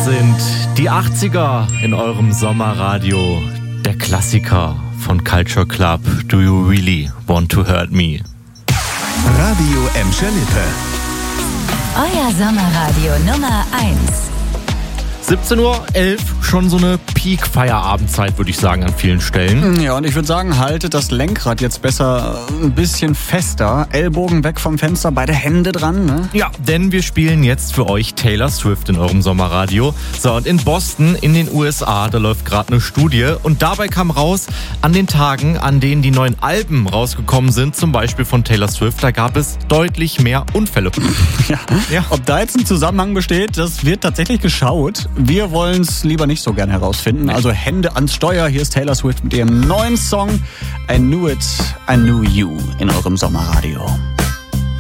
Das sind die 80er in eurem Sommerradio. Der Klassiker von Culture Club. Do you really want to hurt me? Radio Emscher Lippe. Euer Sommerradio Nummer 1. 17:11 Uhr, schon so eine Peak-Feierabendzeit, würde ich sagen, an vielen Stellen. Ja, und ich würde sagen, haltet das Lenkrad jetzt besser ein bisschen fester. Ellbogen weg vom Fenster, beide Hände dran, ne? Ja, denn wir spielen jetzt für euch Taylor Swift in eurem Sommerradio. So, und in Boston, in den USA, da läuft gerade eine Studie. Und dabei kam raus, an den Tagen, an denen die neuen Alben rausgekommen sind, zum Beispiel von Taylor Swift, da gab es deutlich mehr Unfälle. Ja. Ob da jetzt ein Zusammenhang besteht, das wird tatsächlich geschaut. Wir wollen es lieber nicht so gerne herausfinden. Also Hände ans Steuer. Hier ist Taylor Swift mit ihrem neuen Song I Knew It, I Knew You in eurem Sommerradio.